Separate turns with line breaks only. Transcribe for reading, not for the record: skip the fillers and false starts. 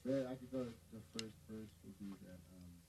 But I could go. The first verse would be that.